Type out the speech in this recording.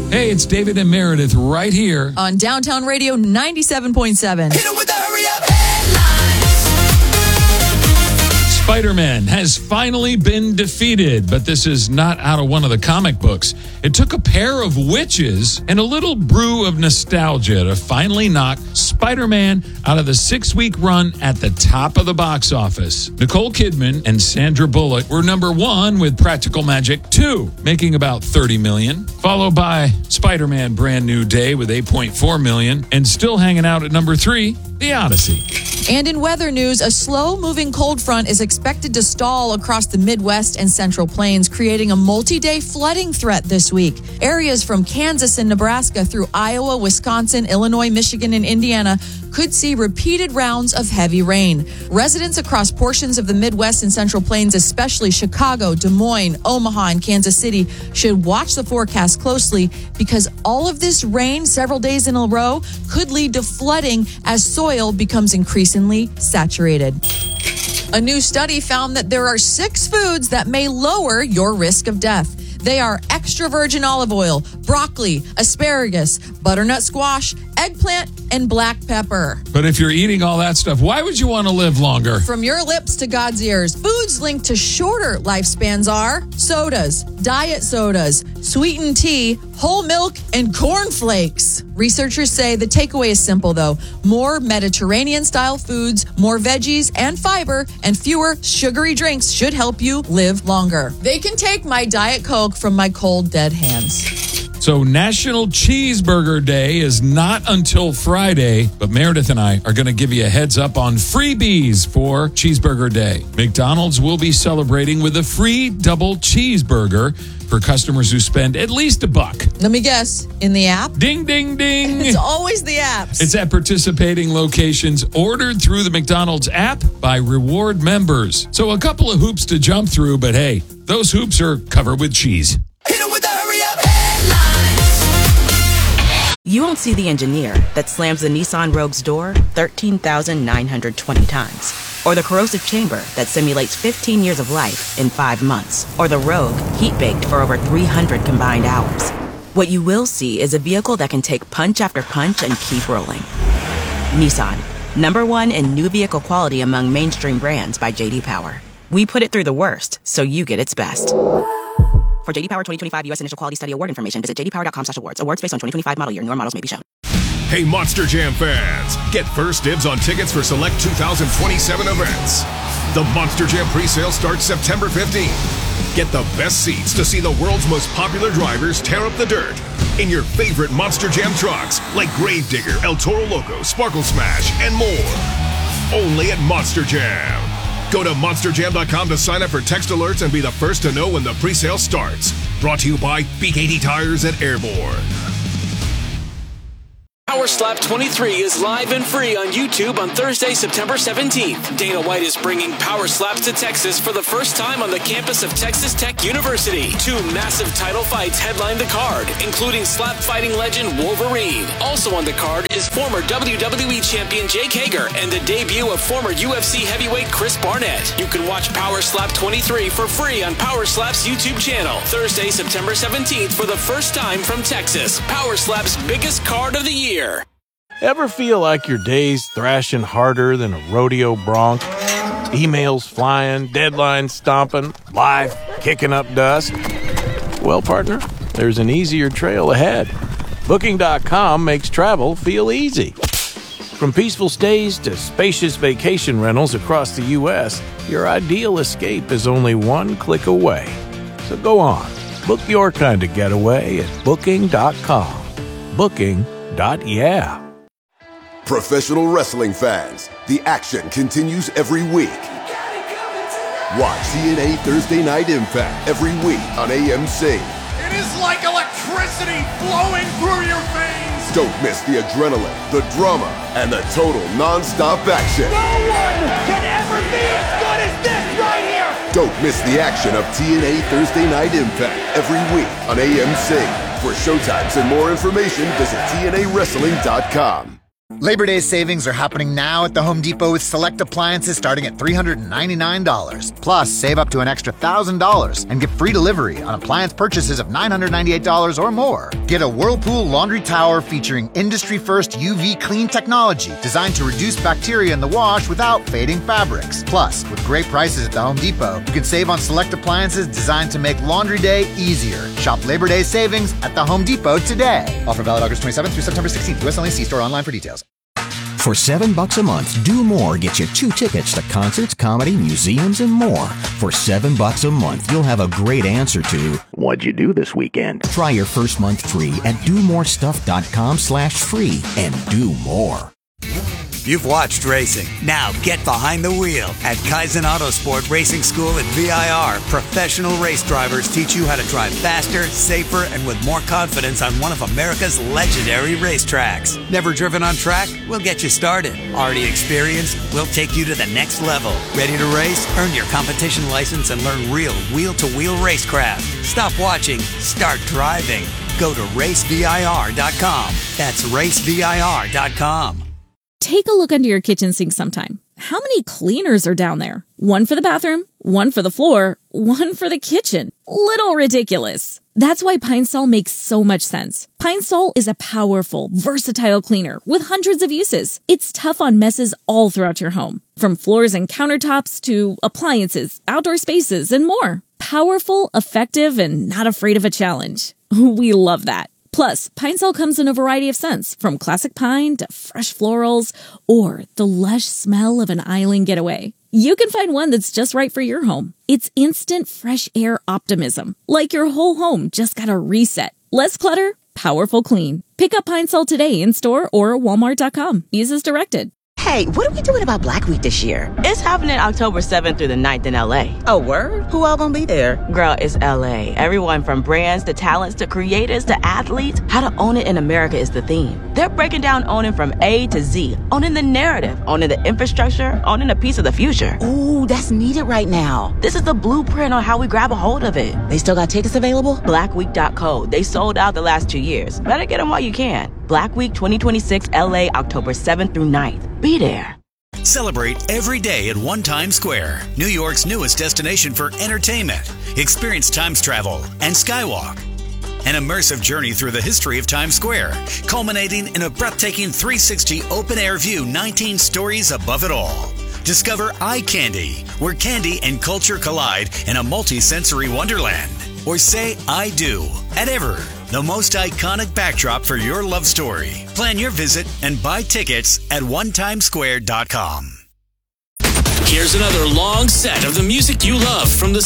Hey, it's David and Meredith right here on Downtown Radio 97.7. Hit 'em with the hurry up headlines. Spider-Man has finally been defeated, but this is not out of one of the comic books. It took a pair of witches and a little brew of nostalgia to finally knock Spider-Man out of the 6-week run at the top of the box office. Nicole Kidman and Sandra Bullock were number 1 with Practical Magic 2, making about $30 million, followed by Spider-Man Brand New Day with $8.4 million, and still hanging out at number 3, The Odyssey. And in weather news, a slow-moving cold front is expected to stall across the Midwest and Central Plains, creating a multi-day flooding threat this week. Areas from Kansas and Nebraska through Iowa, Wisconsin, Illinois, Michigan, and Indiana could see repeated rounds of heavy rain. Residents across portions of the Midwest and Central Plains, especially Chicago, Des Moines, Omaha, and Kansas City, should watch the forecast closely because all of this rain several days in a row could lead to flooding as soil becomes increasingly saturated. A new study found that there are 6 foods that may lower your risk of death. They are extra virgin olive oil, broccoli, asparagus, butternut squash, eggplant, and black pepper. But if you're eating all that stuff, why would you want to live longer? From your lips to God's ears, foods linked to shorter lifespans are sodas, diet sodas, sweetened tea, whole milk, and cornflakes. Researchers say the takeaway is simple, though. More Mediterranean-style foods, more veggies and fiber, and fewer sugary drinks should help you live longer. They can take my Diet Coke from my cold, dead hands. So National Cheeseburger Day is not until Friday, but Meredith and I are going to give you a heads up on freebies for Cheeseburger Day. McDonald's will be celebrating with a free double cheeseburger for customers who spend at least $1. Let me guess, in the app? Ding, ding, ding. It's always the apps. It's at participating locations ordered through the McDonald's app by reward members. So a couple of hoops to jump through, but hey, those hoops are covered with cheese. Hit 'em with the hurry up headlines. You won't see the engineer that slams the Nissan Rogue's door 13,920 times. Or the corrosive chamber that simulates 15 years of life in 5 months. Or the Rogue heat-baked for over 300 combined hours. What you will see is a vehicle that can take punch after punch and keep rolling. Nissan, #1 in new vehicle quality among mainstream brands by J.D. Power. We put it through the worst, so you get its best. For J.D. Power 2025 U.S. Initial Quality Study Award information, visit jdpower.com/awards. Awards based on 2025 model year. Newer models may be shown. Hey, Monster Jam fans, get first dibs on tickets for select 2027 events. The Monster Jam pre-sale starts September 15th. Get the best seats to see the world's most popular drivers tear up the dirt in your favorite Monster Jam trucks like Gravedigger, El Toro Loco, Sparkle Smash, and more. Only at Monster Jam. Go to monsterjam.com to sign up for text alerts and be the first to know when the pre-sale starts. Brought to you by BKT Tires at Airborne. Power Slap 23 is live and free on YouTube on Thursday, September 17th. Dana White is bringing Power Slaps to Texas for the first time on the campus of Texas Tech University. 2 massive title fights headline the card, including slap fighting legend Wolverine. Also on the card is former WWE champion Jake Hager and the debut of former UFC heavyweight Chris Barnett. You can watch Power Slap 23 for free on Power Slap's YouTube channel. Thursday, September 17th for the first time from Texas. Power Slap's biggest card of the year. Ever feel like your day's thrashing harder than a rodeo bronc? Emails flying, deadlines stomping, life kicking up dust? Well, partner, there's an easier trail ahead. Booking.com makes travel feel easy. From peaceful stays to spacious vacation rentals across the U.S., your ideal escape is only one click away. So go on, book your kind of getaway at Booking.com. Booking.yeah. Professional wrestling fans, the action continues every week. Watch TNA Thursday Night Impact every week on AMC. It is like electricity flowing through your veins. Don't miss the adrenaline, the drama, and the total non-stop action. No one can ever be as good as this right here. Don't miss the action of TNA Thursday Night Impact every week on AMC. For showtimes and more information, visit TNAWrestling.com. Labor Day savings are happening now at the Home Depot with select appliances starting at $399. Plus, save up to an extra $1,000 and get free delivery on appliance purchases of $998 or more. Get a Whirlpool laundry tower featuring industry-first UV clean technology designed to reduce bacteria in the wash without fading fabrics. Plus, with great prices at the Home Depot, you can save on select appliances designed to make laundry day easier. Shop Labor Day savings at the Home Depot today. Offer valid August 27th through September 16th. US only. See store online for details. For $7 a month, Do More gets you 2 tickets to concerts, comedy, museums, and more. For $7 a month, you'll have a great answer to, what'd you do this weekend? Try your first month free at domorestuff.com/free and do more. You've watched racing. Now get behind the wheel. At Kaizen Autosport Racing School at VIR, professional race drivers teach you how to drive faster, safer, and with more confidence on one of America's legendary racetracks. Never driven on track? We'll get you started. Already experienced? We'll take you to the next level. Ready to race? Earn your competition license and learn real wheel-to-wheel racecraft. Stop watching. Start driving. Go to racevir.com. That's racevir.com. Take a look under your kitchen sink sometime. How many cleaners are down there? One for the bathroom, one for the floor, one for the kitchen. Little ridiculous. That's why Pine Sol makes so much sense. Pine Sol is a powerful, versatile cleaner with hundreds of uses. It's tough on messes all throughout your home, from floors and countertops to appliances, outdoor spaces, and more. Powerful, effective, and not afraid of a challenge. We love that. Plus, Pine Sol comes in a variety of scents, from classic pine to fresh florals or the lush smell of an island getaway. You can find one that's just right for your home. It's instant fresh air optimism, like your whole home just got a reset. Less clutter, powerful clean. Pick up Pine Sol today in store or walmart.com. Use as directed. Hey, what are we doing about Black Week this year? It's happening October 7th through the 9th in LA. Oh, word? Who all gonna be there? Girl, it's LA. Everyone from brands to talents to creators to athletes. How to own it in America is the theme. They're breaking down owning from A to Z. Owning the narrative, owning the infrastructure, owning a piece of the future. Ooh, that's needed right now. This is the blueprint on how we grab a hold of it. They still got tickets available? Blackweek.co. They sold out the last 2 years. Better get them while you can. Black Week 2026 LA, October 7th through 9th. Be there. Celebrate every day at One Times Square, New York's newest destination for entertainment. Experience Times travel and Skywalk. An immersive journey through the history of Times Square, culminating in a breathtaking 360 open-air view 19 stories above it all. Discover Eye Candy, where candy and culture collide in a multi-sensory wonderland. Or say I do at Ever, the most iconic backdrop for your love story. Plan your visit and buy tickets at onetimesquare.com. Here's another long set of the music you love from the